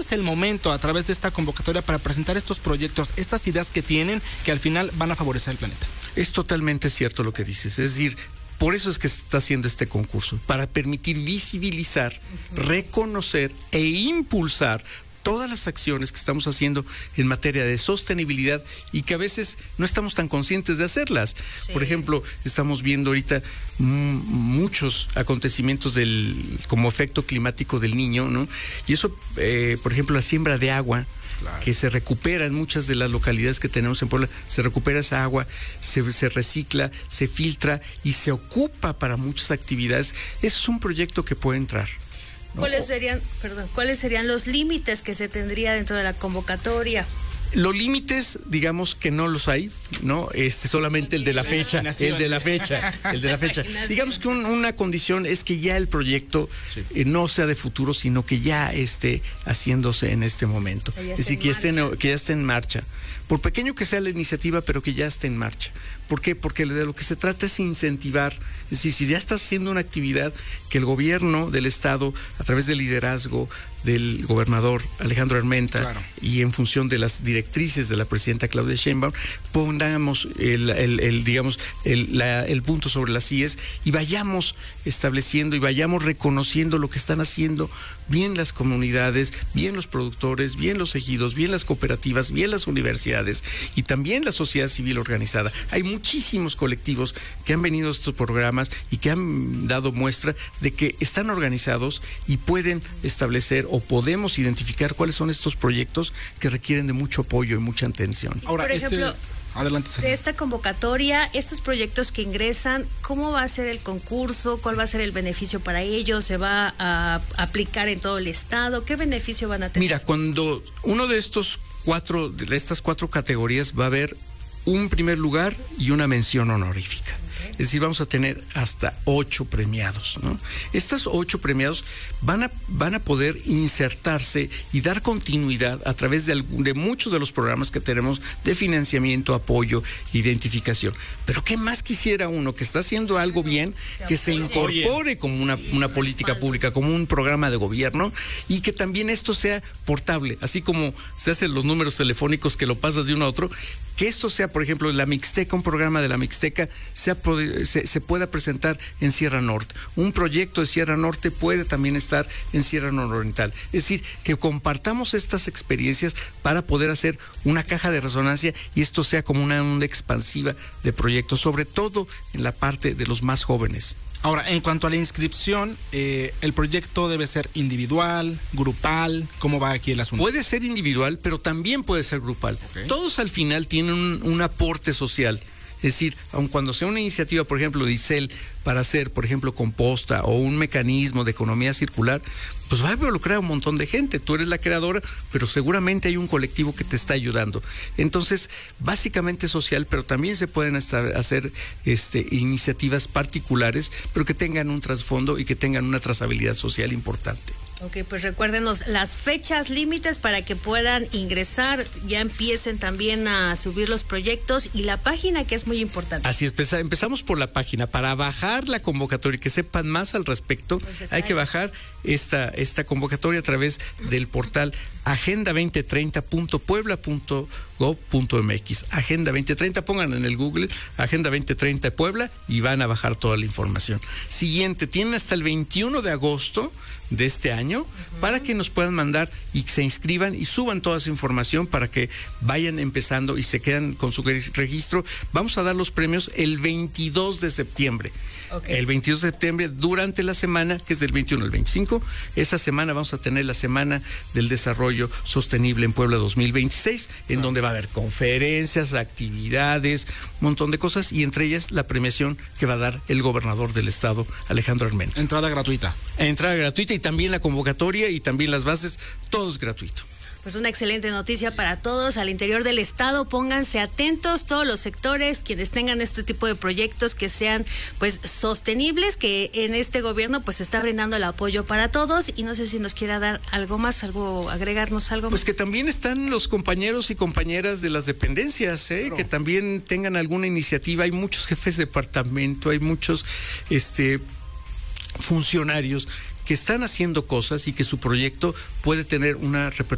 es el momento a través de esta convocatoria para presentar estos proyectos, estas ideas que tienen, que al final van a favorecer el planeta. Es totalmente cierto lo que dices, es decir, por eso es que se está haciendo este concurso, para permitir visibilizar, reconocer e impulsar todas las acciones que estamos haciendo en materia de sostenibilidad y que a veces no estamos tan conscientes de hacerlas. Sí. Por ejemplo, estamos viendo ahorita muchos acontecimientos como efecto climático del Niño, ¿no? Y eso, por ejemplo, la siembra de agua, claro, que se recupera en muchas de las localidades que tenemos en Puebla, se recupera esa agua, se recicla, se filtra y se ocupa para muchas actividades. Eso es un proyecto que puede entrar. ¿Cuáles serían los límites que se tendría dentro de la convocatoria? Los límites, digamos que no los hay, ¿no? Solamente el de la fecha, el de la fecha. Digamos que una condición es que ya el proyecto no sea de futuro, sino que ya esté haciéndose en este momento. Es decir, que ya esté en marcha. Por pequeño que sea la iniciativa, pero que ya esté en marcha. ¿Por qué? Porque de lo que se trata es incentivar. Es decir, si ya estás haciendo una actividad, que el gobierno del Estado, a través del liderazgo del gobernador Alejandro Armenta, claro, y en función de las directrices de la presidenta Claudia Sheinbaum, pongamos el punto sobre las IES y vayamos estableciendo y vayamos reconociendo lo que están haciendo bien las comunidades, bien los productores, bien los ejidos, bien las cooperativas, bien las universidades y también la sociedad civil organizada. Hay muchísimos colectivos que han venido a estos programas y que han dado muestra de que están organizados y pueden establecer o podemos identificar cuáles son estos proyectos que requieren de mucho apoyo y mucha atención. Ahora, por ejemplo, adelante, de esta convocatoria, estos proyectos que ingresan, ¿cómo va a ser el concurso? ¿Cuál va a ser el beneficio para ellos? ¿Se va a aplicar en todo el estado? ¿Qué beneficio van a tener? Mira, cuando uno de estas cuatro categorías va a haber un primer lugar y una mención honorífica. Es decir, vamos a tener hasta 8 premiados, ¿no? Estos 8 premiados van a poder insertarse y dar continuidad a través de muchos de los programas que tenemos de financiamiento, apoyo, identificación. Pero ¿qué más quisiera uno que está haciendo algo bien, que se incorpore como una política pública, como un programa de gobierno y que también esto sea portable, así como se hacen los números telefónicos que lo pasas de uno a otro, que esto sea, por ejemplo, la Mixteca, un programa de la Mixteca se pueda presentar en Sierra Norte. Un proyecto de Sierra Norte puede también estar en Sierra Nororiental. Es decir, que compartamos estas experiencias para poder hacer una caja de resonancia y esto sea como una onda expansiva de proyectos, sobre todo en la parte de los más jóvenes. Ahora, en cuanto a la inscripción, ¿el proyecto debe ser individual, grupal? ¿Cómo va aquí el asunto? Puede ser individual, pero también puede ser grupal. Okay. Todos al final tienen un aporte social. Es decir, aun cuando sea una iniciativa, por ejemplo, de ISEL, para hacer, por ejemplo, composta o un mecanismo de economía circular, pues va a involucrar a un montón de gente. Tú eres la creadora, pero seguramente hay un colectivo que te está ayudando. Entonces, básicamente social, pero también se pueden hacer iniciativas particulares, pero que tengan un trasfondo y que tengan una trazabilidad social importante. Ok, pues recuérdenos las fechas límites para que puedan ingresar, ya empiecen también a subir los proyectos y la página, que es muy importante. Así es, empezamos por la página. Para bajar la convocatoria y que sepan más al respecto, hay que bajar esta convocatoria a través del portal agenda2030.puebla.gov.mx. Agenda 2030, pongan en el Google Agenda 2030 Puebla y van a bajar toda la información. Siguiente, tienen hasta el 21 de agosto de este año para que nos puedan mandar y se inscriban y suban toda esa información para que vayan empezando y se quedan con su registro. Vamos a dar los premios el 22 de septiembre. Okay. El 22 de septiembre, durante la semana, que es del 21 al 25, esa semana vamos a tener la Semana del Desarrollo Sostenible en Puebla 2026, en donde va a haber conferencias, actividades, un montón de cosas, y entre ellas la premiación que va a dar el gobernador del estado, Alejandro Armenta. Entrada gratuita. Entrada gratuita y también la convocatoria y también las bases, todo es gratuito. Pues una excelente noticia para todos al interior del estado. Pónganse atentos todos los sectores, quienes tengan este tipo de proyectos que sean pues sostenibles, que en este gobierno pues está brindando el apoyo para todos. Y no sé si nos quiera dar algo más, agregarnos algo más. Pues que también están los compañeros y compañeras de las dependencias, claro, que también tengan alguna iniciativa. Hay muchos jefes de departamento, hay muchos funcionarios que están haciendo cosas y que su proyecto puede tener una repercusión